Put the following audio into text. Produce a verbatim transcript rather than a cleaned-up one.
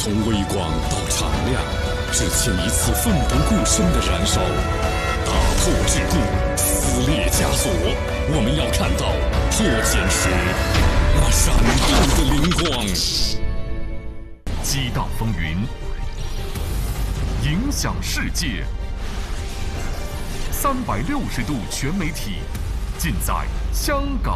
从微光到常亮，这千一次奋不顾身的燃烧，打破桎梏，撕裂枷锁。我们要看到破茧时那闪动的灵光。 激荡风云，影响世界。三百六十度全媒体，尽在香港。